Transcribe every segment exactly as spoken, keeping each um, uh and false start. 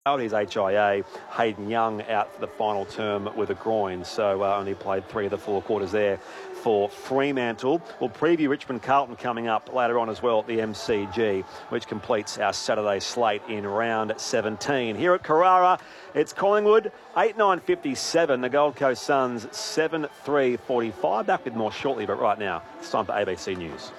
His H I A, Hayden Young, out for the final term with a groin, so uh, only played three of the four quarters there for Fremantle. We'll preview Richmond Carlton coming up later on as well at the M C G, which completes our Saturday slate in round seventeen. Here at Carrara, it's Collingwood, eight nine fifty-seven. The Gold Coast Suns, seven three forty-five. Back with more shortly, but right now, it's time for A B C News.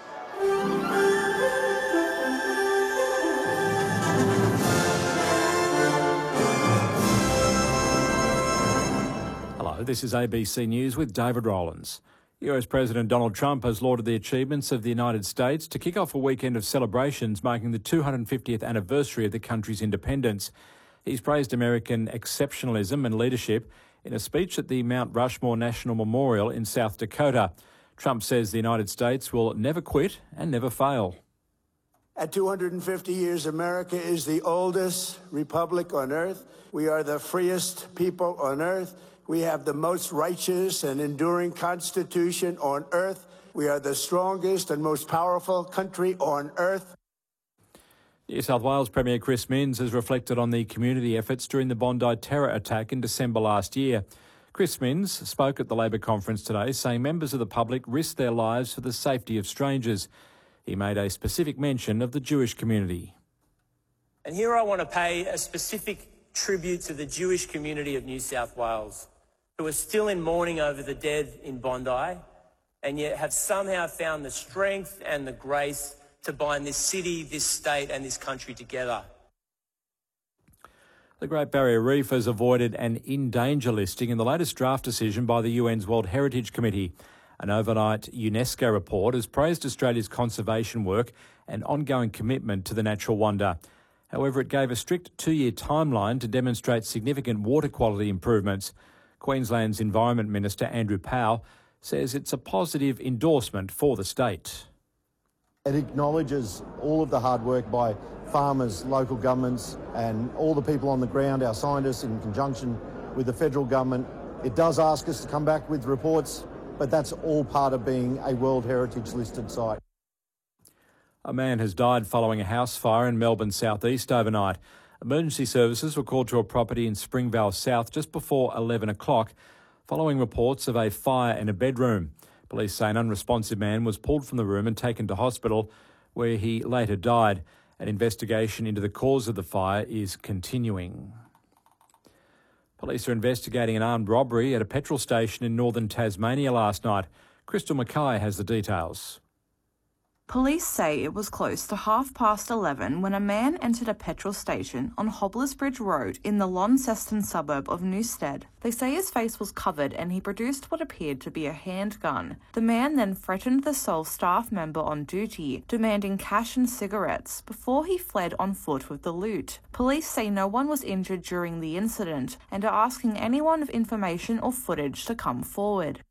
This is A B C News with David Rowlands. U S President Donald Trump has lauded the achievements of the United States to kick off a weekend of celebrations marking the two hundred fiftieth anniversary of the country's independence. He's praised American exceptionalism and leadership in a speech at the Mount Rushmore National Memorial in South Dakota. Trump says the United States will never quit and never fail. At two hundred fifty years, America is the oldest republic on earth. We are the freest people on earth. We have the most righteous and enduring Constitution on earth. We are the strongest and most powerful country on earth. New South Wales Premier Chris Minns has reflected on the community efforts during the Bondi terror attack in December last year. Chris Minns spoke at the Labor conference today, saying members of the public risked their lives for the safety of strangers. He made a specific mention of the Jewish community. And here I want to pay a specific tribute to the Jewish community of New South Wales, who are still in mourning over the dead in Bondi, and yet have somehow found the strength and the grace to bind this city, this state and this country together. The Great Barrier Reef has avoided an in danger listing in the latest draft decision by the U N's World Heritage Committee. An overnight UNESCO report has praised Australia's conservation work and ongoing commitment to the natural wonder. However, it gave a strict two-year timeline to demonstrate significant water quality improvements. Queensland's Environment Minister Andrew Powell says it's a positive endorsement for the state. It acknowledges all of the hard work by farmers, local governments and all the people on the ground, our scientists in conjunction with the federal government. It does ask us to come back with reports, but that's all part of being a World Heritage listed site. A man has died following a house fire in Melbourne southeast overnight. Emergency services were called to a property in Springvale South just before eleven o'clock, following reports of a fire in a bedroom. Police say an unresponsive man was pulled from the room and taken to hospital, where he later died. An investigation into the cause of the fire is continuing. Police are investigating an armed robbery at a petrol station in northern Tasmania last night. Crystal Mackay has the details. Police say it was close to half past eleven when a man entered a petrol station on Hobblers Bridge Road in the Launceston suburb of Newstead. They say his face was covered and he produced what appeared to be a handgun. The man then threatened the sole staff member on duty, demanding cash and cigarettes, before he fled on foot with the loot. Police say no one was injured during the incident and are asking anyone with information or footage to come forward.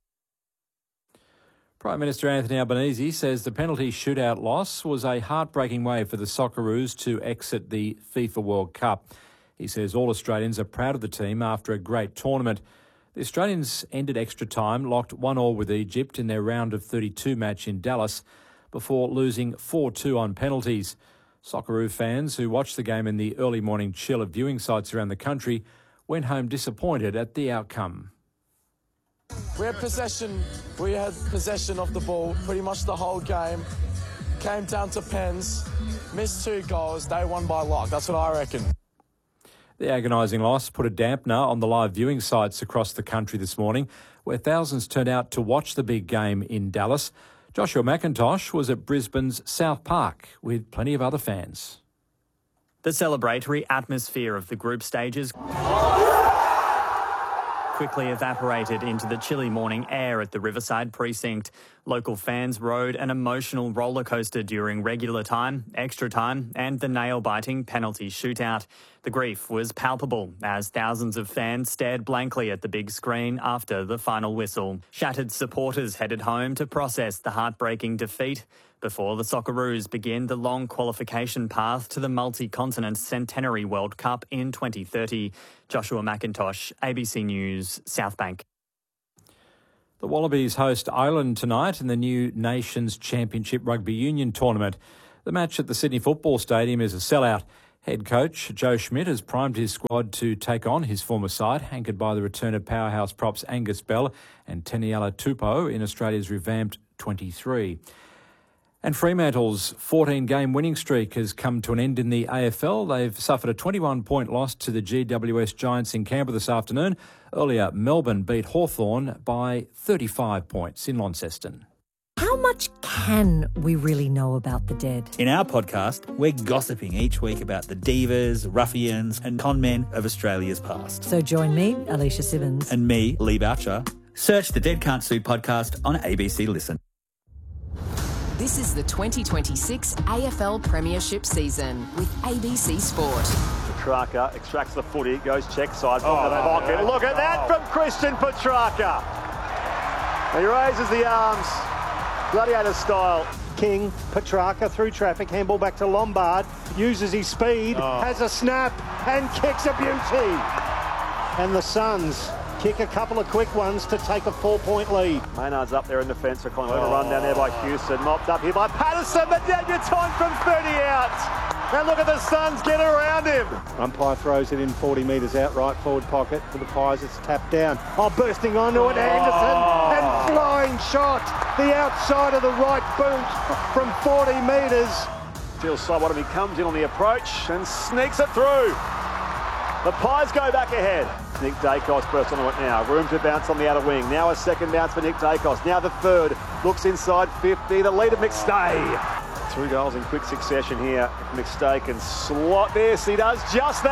Prime Minister Anthony Albanese says the penalty shootout loss was a heartbreaking way for the Socceroos to exit the FIFA World Cup. He says all Australians are proud of the team after a great tournament. The Australians ended extra time, locked one all with Egypt in their round of thirty-two match in Dallas, before losing four two on penalties. Socceroo fans who watched the game in the early morning chill of viewing sites around the country went home disappointed at the outcome. We had possession, we had possession of the ball pretty much the whole game. Came down to pens, missed two goals, they won by luck. That's what I reckon. The agonising loss put a dampener on the live viewing sites across the country this morning, where thousands turned out to watch the big game in Dallas. Joshua McIntosh was at Brisbane's South Park with plenty of other fans. The celebratory atmosphere of the group stages quickly evaporated into the chilly morning air at the Riverside precinct. Local fans rode an emotional roller coaster during regular time, extra time and the nail-biting penalty shootout. The grief was palpable as thousands of fans stared blankly at the big screen after the final whistle. Shattered supporters headed home to process the heartbreaking defeat before the Socceroos begin the long qualification path to the multi-continent Centenary World Cup in twenty thirty. Joshua McIntosh, A B C News, Southbank. The Wallabies host Ireland tonight in the new Nations Championship Rugby Union tournament. The match at the Sydney Football Stadium is a sellout. Head coach Joe Schmidt has primed his squad to take on his former side, anchored by the return of powerhouse props Angus Bell and Taniela Tupou in Australia's revamped twenty-three. And Fremantle's fourteen-game winning streak has come to an end in the A F L. They've suffered a twenty-one point loss to the G W S Giants in Canberra this afternoon. Earlier, Melbourne beat Hawthorn by thirty-five points in Launceston. How much can we really know about the dead? In our podcast, we're gossiping each week about the divas, ruffians and con men of Australia's past. So join me, Alicia Simmons. And me, Lee Boucher. Search the Dead Can't Sue podcast on A B C Listen. This is the twenty twenty-six A F L Premiership season with A B C Sport. Petrarca extracts the footy, goes check side, oh, the pocket. yeah. Look at that from Christian Petrarca. He raises the arms, gladiator style. King, Petrarca through traffic, handball back to Lombard, uses his speed, Oh. has a snap and kicks a beauty. And the Suns kick a couple of quick ones to take a four-point lead. Maynard's up there in defence, so Collingwood oh. run down there by Houston, mopped up here by Patterson, the debutant from thirty out. And look at the Suns get around him. Umpire throws it in forty metres out, right forward pocket for the Pies. It's tapped down. Oh, bursting onto it, Anderson, Oh. and flying shot. The outside of the right boot from forty metres. Steals side bottom, he comes in on the approach and sneaks it through. The Pies go back ahead. Nick Dacos bursts onto it now. Room to bounce on the outer wing. Now a second bounce for Nick Dacos. Now the third. Looks inside fifty. The lead of McStay. Two goals in quick succession here. McStay can slot this. He does just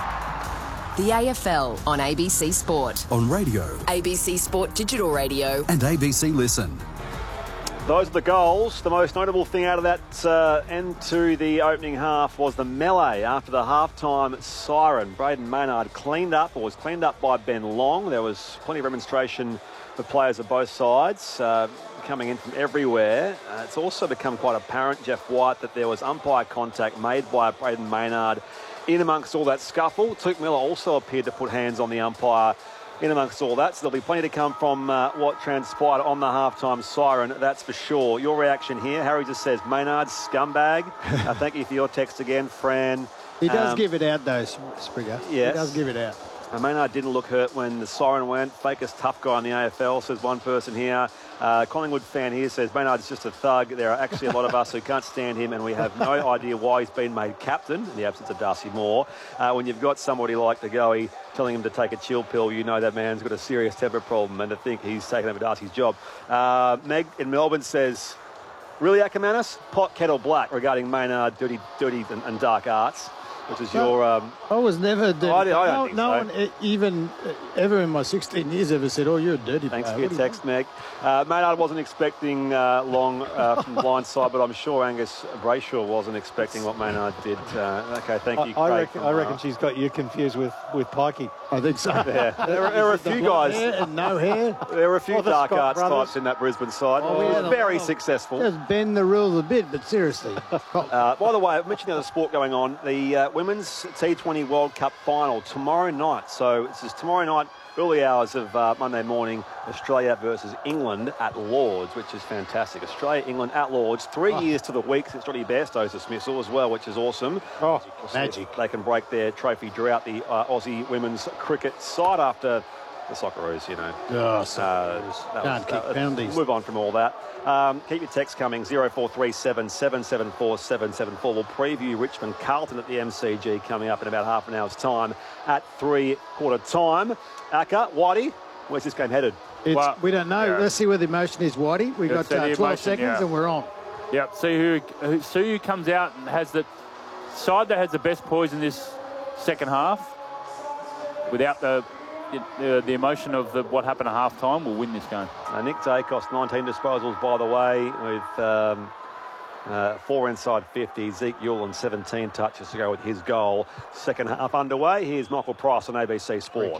that. The A F L on A B C Sport. On radio. A B C Sport Digital Radio. And A B C Listen. Those are the goals. The most notable thing out of that uh, end to the opening half was the melee after the halftime siren. Braden Maynard cleaned up, or was cleaned up by Ben Long. There was plenty of demonstration for players of both sides uh, coming in from everywhere. Uh, it's also become quite apparent, Jeff White, that there was umpire contact made by Braden Maynard in amongst all that scuffle. Tuke Miller also appeared to put hands on the umpire in amongst all that, so there'll be plenty to come from uh, what transpired on the halftime siren, that's for sure. Your reaction here, Harry just says, Maynard, scumbag. uh, thank you for your text again, Fran. He does um, give it out though, Springer. Yes. He does give it out. Uh, Maynard didn't look hurt when the siren went. Fakest tough guy in the A F L, says one person here. Uh, Collingwood fan here says, Maynard's just a thug. There are actually a lot of us who can't stand him, and we have no idea why he's been made captain in the absence of Darcy Moore. Uh, when you've got somebody like De Goey telling him to take a chill pill, you know that man's got a serious temper problem, and to think he's taken over Darcy's job. Uh, Meg in Melbourne says, really, Ackermanis? Pot, kettle, black regarding Maynard, dirty, dirty and, and dark arts. Which is No, your... Um, I was never... Dirty. I, I don't no think no so. one e- even uh, ever in my sixteen years ever said, oh, you're a dirty Thanks player. for your text, Meg. Uh, Maynard wasn't expecting uh, long uh, from the blind side, but I'm sure Angus Brayshaw wasn't expecting what Maynard did. Uh, okay, thank you, I, I Craig. reckon, from, I reckon uh, she's got you confused with, with Pikey. I think so. Yeah. There, were, there were a few guys... Hair and no hair. There were a few Oh, the dark Scott arts brothers. types in that Brisbane side. Oh, It yeah, was no, very no. successful. Just bend the rules a bit, but seriously. Uh, by the way, I mentioned the other sport going on. The uh, Women's T twenty World Cup final tomorrow night. So this is tomorrow night, early hours of uh, Monday morning, Australia versus England at Lords, which is fantastic. Australia, England at Lords. Three Oh. years to the week since Johnny Bairstow's dismissal as well, which is awesome. Oh, See magic. if they can break their trophy drought, the uh, Aussie women's cricket side, after the Socceroos, you know. Oh, Uh, that Can't was- kick uh, penalties. Move on from all that. Um, keep your text coming, zero four three seven, seven seven four, seven seven four. We'll preview Richmond Carlton at the M C G coming up in about half an hour's time at three-quarter time. Akka, Whitey, where's this game headed? It's, Well, we don't know. yeah. Let's see where the emotion is, Whitey. We've Let's got see the uh, twelve emotion, seconds yeah. and we're on. Yep. See who, who see who comes out and has the side that has the best poise in this second half. Without the the, the emotion of the, what happened at half time, will win this game. Uh, Nick Dacos, nineteen disposals, by the way, with um, uh, four inside fifty. Zeke Ewell seventeen touches to go with his goal. Second half underway. Here's Michael Price on A B C Sport.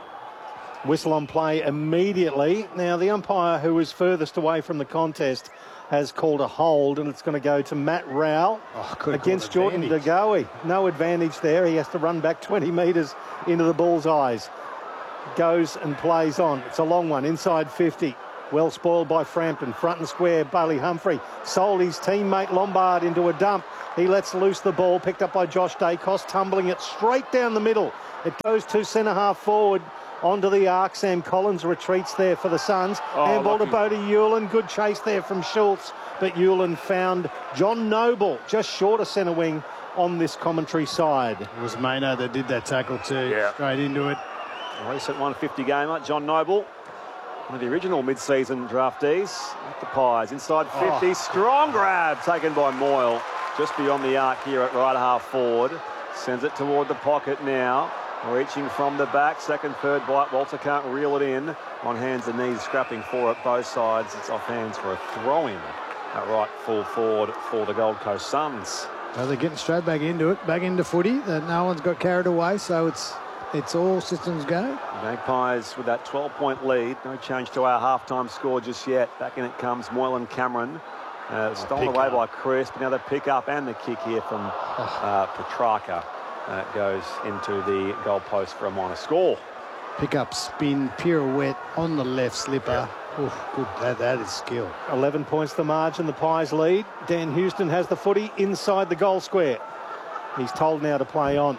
Whistle on play immediately. Now, the umpire who was furthest away from the contest has called a hold, and it's going to go to Matt Rowell Oh, against Jordan De Goey. No advantage there. He has to run back twenty metres into the bull's eyes. Goes and plays on. It's a long one, inside fifty. Well spoiled by Frampton. Front and square, Bailey Humphrey sold his teammate Lombard into a dump. He lets loose the ball, picked up by Josh Dacos, tumbling it straight down the middle. It goes to centre-half forward onto the arc. Sam Collins retreats there for the Suns. Oh, Handball to lucky. Bodie Hewlin. Good chase there from Schultz, but Hewlin found John Noble just short of centre wing on this commentary side. It was Maynard that did that tackle too, Yeah. straight into it. A recent one fifty gamer, John Noble, one of the original mid-season draftees at the Pies. Inside fifty, Oh. strong grab taken by Moyle, just beyond the arc here at right half forward. Sends it toward the pocket now. Reaching from the back, second, third bite. Walter can't reel it in. On hands and knees, scrapping for it, both sides. It's off hands for a throw-in at right full forward for the Gold Coast Suns. Well, they're getting straight back into it, back into footy. That no one's got carried away, so it's it's all systems go. Magpies with that twelve-point lead. No change to our halftime score just yet. Back in it comes Moylan Cameron. Uh, stolen away by Crisp. Now the pick up and the kick here from uh, Petrarca. Uh, goes into the goal post for a minor score. Pick up, spin, pirouette on the left slipper. Oof, good. That, that is skill. eleven points the margin, the Pies lead. Dan Houston has the footy inside the goal square. He's told now to play on.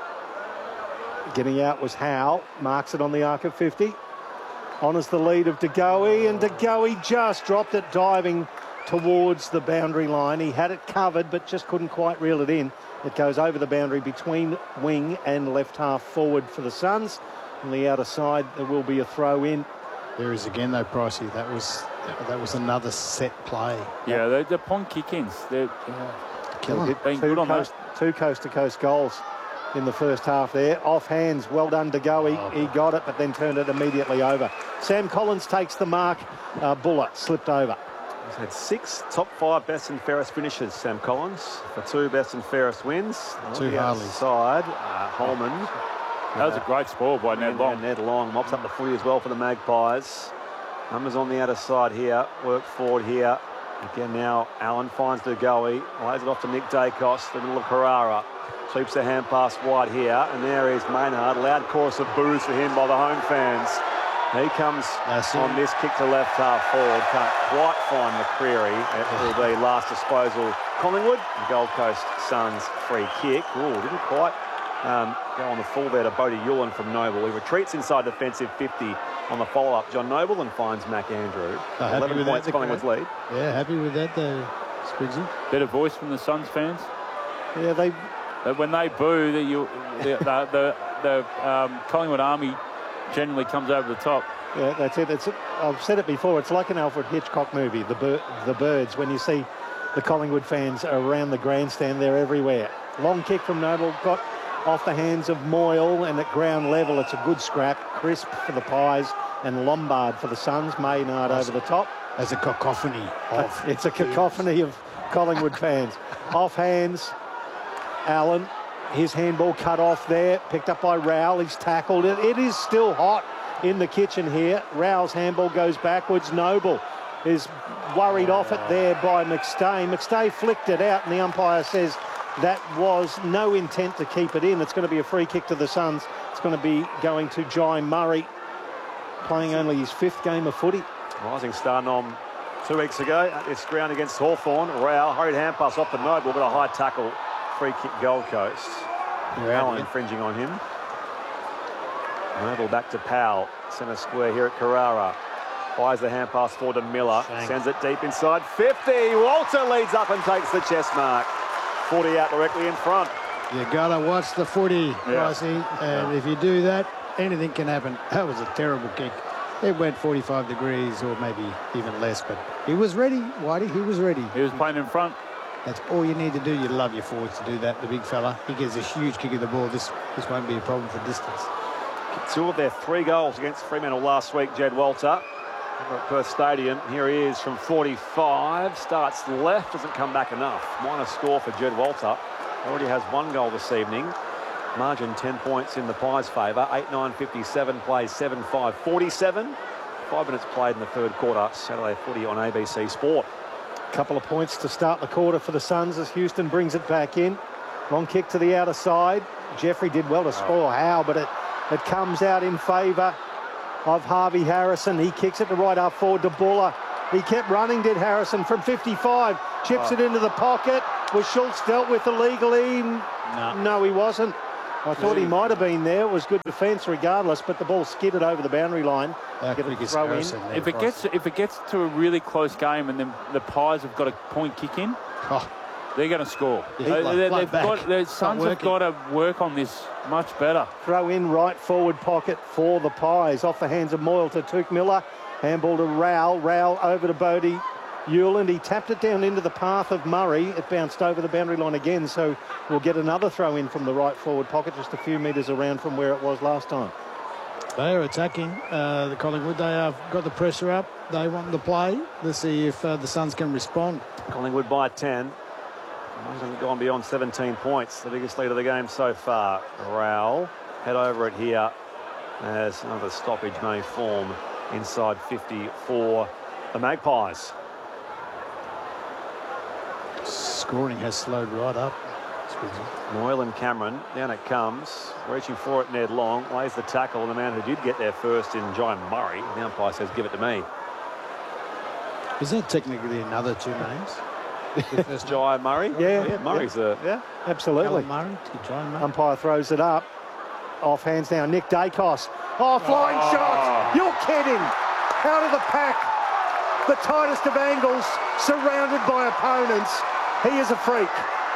Getting out was Howe. Marks it on the arc of fifty. Honours the lead of De Goey, and De Goey just dropped it diving towards the boundary line. He had it covered, but just couldn't quite reel it in. It goes over the boundary between wing and left half forward for the Suns. On the outer side, there will be a throw in. There is again, though, Pricey. That was that was another set play. Yeah, they're, they're pond kick-ins. They're yeah. Killing it. Been Two good on coast, that. two coast-to-coast goals in the first half there. Off hands, well done to go. He, Oh, he got it, but then turned it immediately over. Sam Collins takes the mark. Uh, Buller slipped over. He's had six top five best and fairest finishes, Sam Collins, for two best and fairest wins. Two On the Harleys. outside, uh, Holman. That was a great spoil by Ned And, Long. and Ned Long mops up the footy as well for the Magpies. Numbers on the outer side here. Work forward here. Again now, Allen finds De Goey. Lays it off to Nick Dacos, the middle of Carrara. Sweeps the hand pass wide here. And there is Maynard. Loud chorus of boos for him by the home fans. He comes That's on it. this kick to left half forward. Can't quite find McCreary. It will be last disposal. Collingwood, the Gold Coast Suns free kick. Ooh, didn't quite um, go on the full there to Bodie Hewlin from Noble. He retreats inside defensive fifty on the follow-up. John Noble and finds Mac Andrew. Oh, happy eleven with points that, Collingwood's lead. Yeah, happy with that, though, Sprigsy. Better voice from the Suns fans. Yeah, they That when they boo, the you, the the, the, the um, Collingwood Army generally comes over the top. Yeah, that's it. It's, I've said it before. It's like an Alfred Hitchcock movie, The, Bir- the Birds. When you see the Collingwood fans around the grandstand, they're everywhere. Long kick from Noble, got off the hands of Moyle, and at ground level, it's a good scrap. Crisp for the Pies and Lombard for the Suns. Maynard over the top. As a cacophony of. It's a cacophony of Collingwood fans. Off hands, Allen. His handball cut off there, picked up by Rowell. He's tackled it. It is still hot in the kitchen here. Rowell's handball goes backwards. Noble is worried off it there by McStay. McStay flicked it out, and the umpire says that was no intent to keep it in. It's going to be a free kick to the Suns. It's going to be going to Jai Murray, playing only his fifth game of footy. Rising star nom two weeks ago at this ground against Hawthorn. Rowell, hurried hand pass off to Noble, but a high tackle. Free kick Gold Coast. Allen infringing on him. Noble back to Powell. Centre square here at Carrara. Fires the hand pass forward to Miller. Shank. Sends it deep inside fifty. Walter leads up and takes the chest mark. forty out directly in front. You gotta watch the footy, Yeah. Pricey, and if you do that, anything can happen. That was a terrible kick. It went forty-five degrees or maybe even less, but he was ready, Whitey, he was ready. He was playing in front. That's all you need to do. You love your forwards to do that, the big fella. He gets a huge kick of the ball. This this won't be a problem for distance. Two of their three goals against Fremantle last week, Jed Walter. Over at Perth Stadium. Here he is from forty-five. Starts left, doesn't come back enough. Minor score for Jed Walter. Already has one goal this evening. Margin ten points in the Pies' favour. eight nine fifty-seven, plays seven five forty-seven. Five minutes played in the third quarter. Saturday footy on A B C Sport. Couple of points to start the quarter for the Suns as Houston brings it back in. Long kick to the outer side. Jeffrey did well to spoil Howe, but it, it comes out in favour of Harvey Harrison. He kicks it to right half forward to Buller. He kept running, did Harrison, from fifty-five. Chips oh. it into the pocket. Was Schultz dealt with illegally? No, no he wasn't. I thought he might have been there. It was good defence regardless, but the ball skidded over the boundary line. Get a throw in. If it gets if it gets to a really close game and then the Pies have got a point kick in, oh. they're going to score. Yeah, they, they, they've got, their Suns have got to work on this much better. Throw in right forward pocket for the Pies. Off the hands of Moyle to Tuke Miller. Handball to Rowell. Rowell over to Bodie Hewland. He tapped it down into the path of Murray. It bounced over the boundary line again, so we'll get another throw in from the right forward pocket, just a few metres around from where it was last time. They are attacking uh, the Collingwood. They have got the pressure up. They want the play. Let's see if uh, the Suns can respond. Collingwood by ten. Hasn't gone beyond seventeen points, the biggest lead of the game so far. Rowell head over it here as another stoppage may form inside fifty for the Magpies. Scoring has slowed right up. Moyle and Cameron, down it comes, reaching for it. Ned Long lays the tackle, and the man who did get there first in Jai Murray. The umpire says, "Give it to me." Is that technically another two names? Jai Murray? Yeah, yeah Murray's yeah, a yeah, absolutely. Murray, Jai Murray. Umpire throws it up. Off hands now. Nick Dacos. Oh, flying oh. shot! You're kidding! Out of the pack, the tightest of angles, surrounded by opponents. He is a freak.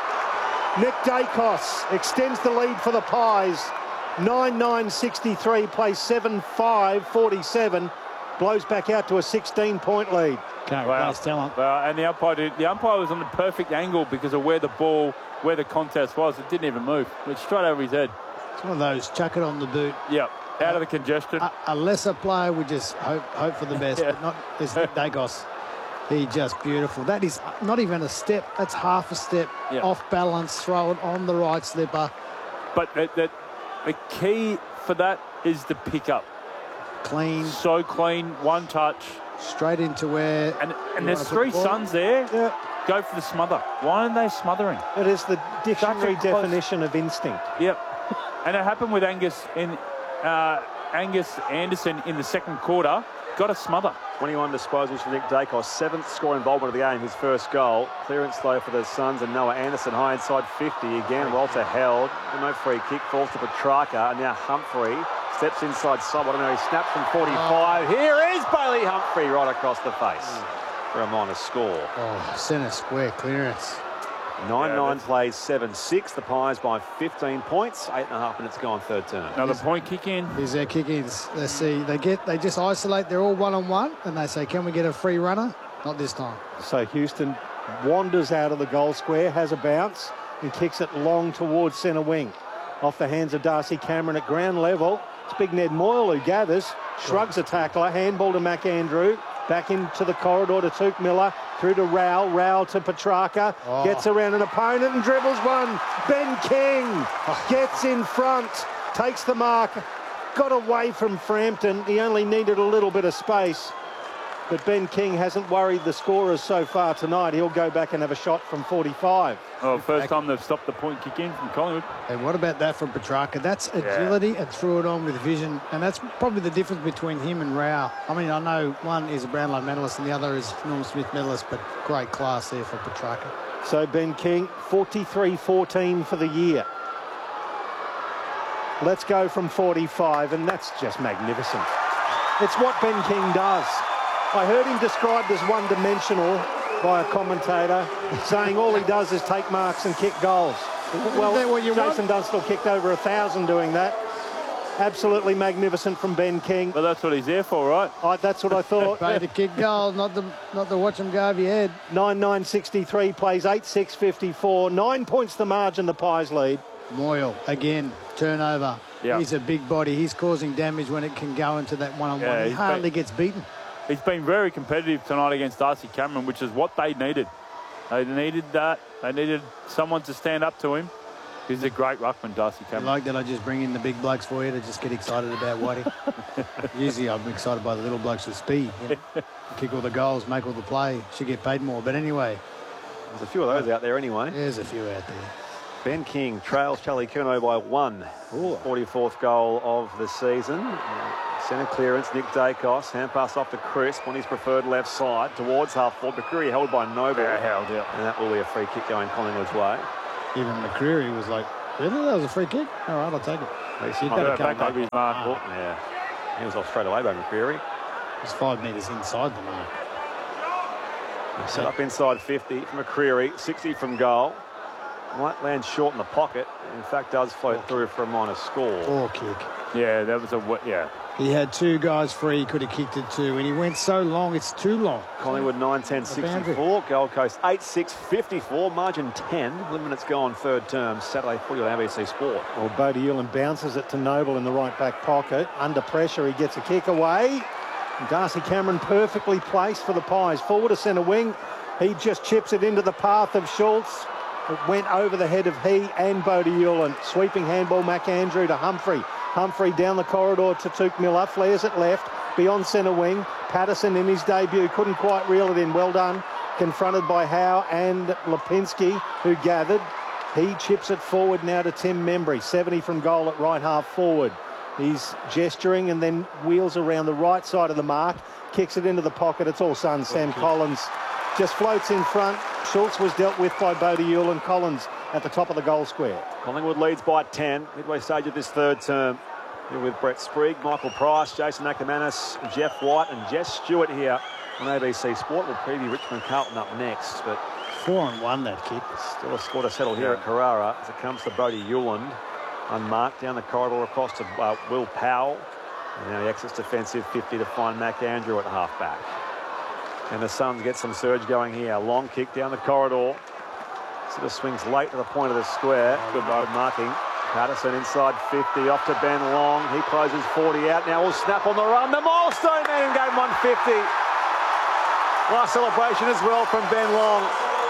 Nick Dacos extends the lead for the Pies. nine nine sixty-three, plays seven five forty-seven. Blows back out to a sixteen-point lead. Can't wow. replace talent. Well, and the umpire, did, the umpire was on the perfect angle because of where the ball, where the contest was. It didn't even move. It went straight over his head. It's one of those, chuck it on the boot. Yep, out uh, of the congestion. A, a lesser player would just hope hope for the best, yeah. but not this Nick Dacos. He just beautiful. That is not even a step. That's half a step yeah. off balance. Throw it on the right slipper. But the, the, the key for that is the pickup. Clean. So clean, one touch. Straight into where... And, and there's three the Suns there. Yeah. Go for the smother. Why aren't they smothering? It is the dictionary definition of instinct. Yep. And it happened with Angus in uh, Angus Anderson in the second quarter. Got a smother. twenty-one disposals for Nick Dacos. Seventh score involvement of the game, his first goal. Clearance though for the Suns and Noah Anderson. High inside fifty. Again, Walter held. No free kick. Falls to Petrarca. And now Humphrey steps inside sub. I don't know. He snaps from forty-five. Oh. Here is Bailey Humphrey right across the face mm. for a minor score. Oh, centre square clearance. nine nine yeah, plays seven six. The Pies by fifteen points. Eight and a half minutes gone third term. Another point kick in. Here's their kick-ins. Let's see. They get. They just isolate. They're all one-on-one. And they say, can we get a free runner? Not this time. So Houston wanders out of the goal square, has a bounce, and kicks it long towards centre wing. Off the hands of Darcy Cameron at ground level. It's big Ned Moyle who gathers. Shrugs a tackler. Handball to McAndrew. Back into the corridor to Tuke Miller. Through to Rowell, Rowell to Petrarca, oh. gets around an opponent and dribbles one. Ben King oh. gets in front, takes the mark, got away from Frampton. He only needed a little bit of space. But Ben King hasn't worried the scorers so far tonight. He'll go back and have a shot from forty-five. Oh, first time they've stopped the point kick in from Collingwood. And what about that from Petrarca? That's agility yeah. and threw it on with vision. And that's probably the difference between him and Rao. I mean, I know one is a Brownlow medalist and the other is Norm Smith medalist, but great class there for Petrarca. So Ben King, forty-three fourteen for the year. Let's go from forty-five, and that's just magnificent. It's what Ben King does. I heard him described as one-dimensional by a commentator, saying all he does is take marks and kick goals. Well, Jason Dunstall kicked over a thousand doing that. Absolutely magnificent from Ben King. Well, that's what he's there for, right? I, that's what I thought. Play to kick goals, not to, not to watch him go over your head. nine nine sixty-three, plays eight six fifty-four. Nine points the margin, the Pies lead. Moyle, again, turnover. Yep. He's a big body. He's causing damage when it can go into that one-on-one. Yeah, he hardly been, gets beaten. He's been very competitive tonight against Darcy Cameron, which is what they needed. They needed that. They needed someone to stand up to him. He's a great ruckman, Darcy Cameron. You like that I just bring in the big blokes for you to just get excited about Whitey? Usually I'm excited by the little blokes with speed. You know? Kick all the goals, make all the play. Should get paid more. But anyway. There's a few of those out there anyway. There's a few out there. Ben King trails Charlie Curnow by one. Ooh. forty-fourth goal of the season. Centre clearance, Nick Dacos. Hand pass off to Crisp on his preferred left side towards half forward. McCreary held by Noble. Yeah, held, yeah. And that will be a free kick going Collingwood's way. Even McCreary was like, really? That was a free kick? All right, I'll take it. He's You've got to come back. His mark. Oh, yeah. He was off straight away by McCreary. He's five metres inside the mark. Set up inside fifty from McCreary, sixty from goal. Might land short in the pocket. In fact, does float through for a minor score. Poor kick. Yeah, that was a, yeah. He had two guys free, he could have kicked it too, and he went so long, it's too long. Collingwood nine ten sixty-four, Gold Coast eight six fifty-four, margin ten. eleven minutes gone, third term, Saturday footy on A B C Sport. Well, Bodie Ulan bounces it to Noble in the right back pocket. Under pressure, he gets a kick away. Darcy Cameron perfectly placed for the Pies. Forward to centre wing. He just chips it into the path of Schultz. It went over the head of he and Bodie Ulan. Sweeping handball, McAndrew to Humphrey. Humphrey down the corridor to Touk Miller. Flares it left. Beyond centre wing. Patterson in his debut couldn't quite reel it in. Well done. Confronted by Howe and Lipinski, who gathered. He chips it forward now to Tim Membry. seventy from goal at right half forward. He's gesturing and then wheels around the right side of the mark. Kicks it into the pocket. It's all Suns. Sam Collins just floats in front. Schultz was dealt with by Bodie Ulan. Collins at the top of the goal square. Collingwood leads by ten, midway stage of this third term. Here with Brett Sprigg, Michael Price, Jason Ackermanis, Jeff White and Jess Stewart here on A B C Sport. We'll preview Richmond Carlton up next, but four and one that kick. Still a score to settle here at Carrara as it comes to Bodie Ulan. Unmarked down the corridor across to uh, Will Powell. And now he exits defensive fifty to find McAndrew at half-back. And the Suns get some surge going here. Long kick down the corridor. Sort of swings late to the point of the square. Good marking. Patterson inside fifty, off to Ben Long. He closes forty out. Now will snap on the run. The milestone man in game one fifty. Last celebration as well from Ben Long.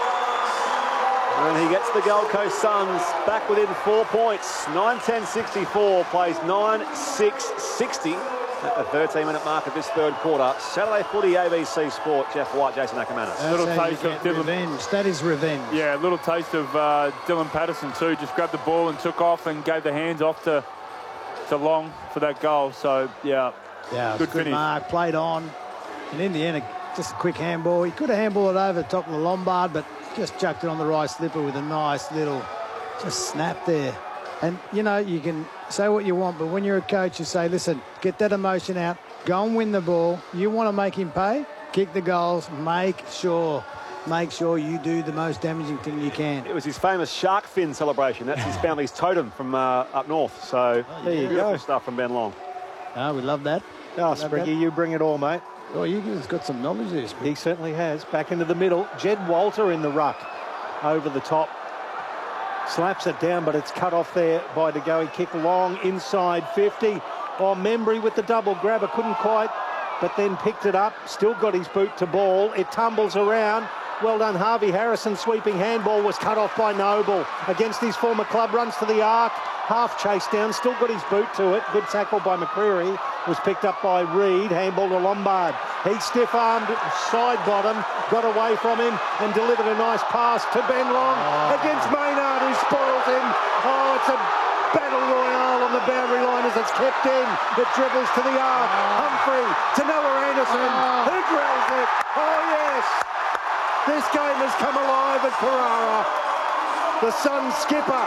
And he gets the Gold Coast Suns back within four points. nine ten sixty-four, plays nine six sixty at the thirteen minute mark of this third quarter. Saturday footy, A B C Sport. Jeff White, Jason Ackermanis. That's little taste of Dylan. Revenge. That is revenge. Yeah, a little taste of uh, Dylan Patterson too. Just grabbed the ball and took off and gave the hands off to to Long for that goal. So yeah, yeah, good, good finish. Mark, played on, and in the end, just a quick handball. He could have handballed it over the top of the Lombard, but just chucked it on the right slipper with a nice little just snap there. And, you know, you can say what you want, but when you're a coach, you say, listen, get that emotion out, go and win the ball. You want to make him pay, kick the goals, make sure, make sure you do the most damaging thing you can. It was his famous shark fin celebration. That's his family's totem from uh, up north. So oh, there you beautiful go. Stuff from Ben Long. Oh, we love that. Oh, Spriggy, you bring it all, mate. Oh, you've got some knowledge there, Spriggy. He certainly has. Back into the middle. Jed Walter in the ruck. Over the top. Slaps it down, but it's cut off there by De Goey. Kick long inside fifty. Oh, Membry with the double grabber. Couldn't quite, but then picked it up. Still got his boot to ball. It tumbles around. Well done, Harvey Harrison. Sweeping handball was cut off by Noble. Against his former club, runs to the arc. Half chased down, still got his boot to it. Good tackle by McCreary. Was picked up by Reid. Handball to Lombard. He stiff-armed side bottom, got away from him and delivered a nice pass to Ben Long oh. against Maynard, who spoils him. Oh, it's a battle royale on the boundary line as it's kept in. It dribbles to the arc. Oh. Humphrey to Noah Anderson, oh. who drills it. Oh, yes. This game has come alive at Carrara. The Suns skipper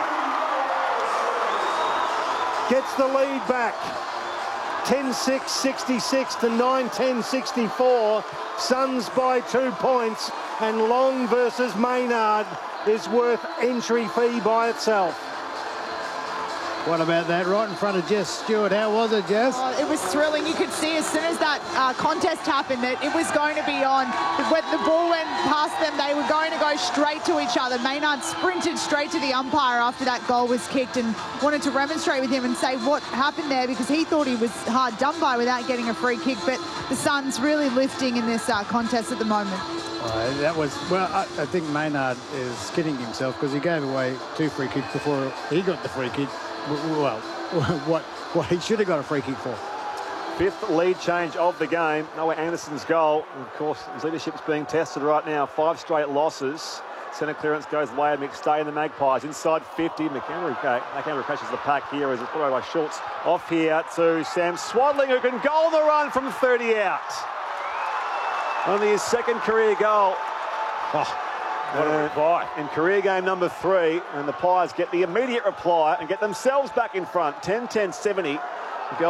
gets the lead back. ten six sixty-six to nine ten sixty-four. Suns by two points. And Long versus Maynard is worth entry fee by itself. What about that? Right in front of Jess Stewart. How was it, Jess? Oh, it was thrilling. You could see as soon as that uh, contest happened that it was going to be on. When the ball went past them, they were going to go straight to each other. Maynard sprinted straight to the umpire after that goal was kicked and wanted to remonstrate with him and say what happened there, because he thought he was hard done by without getting a free kick. But the Suns really lifting in this uh, contest at the moment. Uh, that was, well, I, I think Maynard is kidding himself because he gave away two free kicks before he got the free kick. Well, what what he should have got a free kick for. Fifth lead change of the game. Noah Anderson's goal. And of course, his leadership's being tested right now. Five straight losses. Centre clearance goes Wade McStay and the Magpies. Inside fifty. McHenry, McHenry crashes the pack here as it's put away by Schultz. Off here to Sam Swadling, who can goal the run from thirty out. Only his second career goal. Oh. What a reply. In career game number three, and the Pies get the immediate reply and get themselves back in front. ten ten seventy.